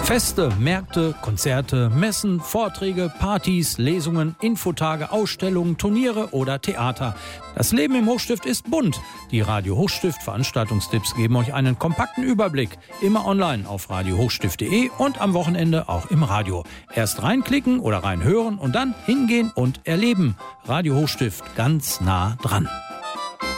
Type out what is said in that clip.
Feste, Märkte, Konzerte, Messen, Vorträge, Partys, Lesungen, Infotage, Ausstellungen, Turniere oder Theater. Das Leben im Hochstift ist bunt. Die Radio Hochstift Veranstaltungstipps geben euch einen kompakten Überblick. Immer online auf radiohochstift.de und am Wochenende auch im Radio. Erst reinklicken oder reinhören und dann hingehen und erleben. Radio Hochstift, ganz nah dran.